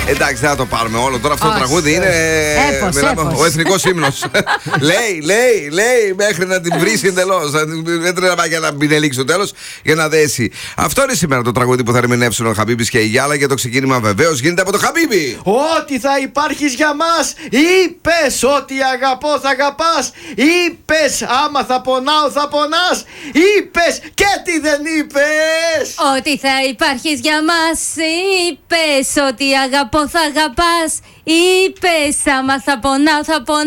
Εντάξει, δεν θα το πάρουμε όλο. Τώρα αυτό το τραγούδι είναι. Ο εθνικός ύμνος. Λέει, μέχρι να την βρει εντελώς. Δεν πρέπει να πάει για να μην ελήξει το τέλος για να δέσει. Αυτό είναι σήμερα το τραγούδι που θα ερμηνεύσουν ο Χαμπίμπης και η Γιάλα. Και το ξεκίνημα βεβαίως γίνεται από το Χαμπίμπη. Ότι θα υπάρχεις για μας. Είπες ότι αγαπώ θα αγαπάς. Είπες άμα θα πονάω θα πονάς. Είπες και τι δεν είπες. Ότι θα υπάρχεις για μας. Είπες ότι αγαπώ θα αγαπάς. Είπες άμα θα πονάω θα πονάς.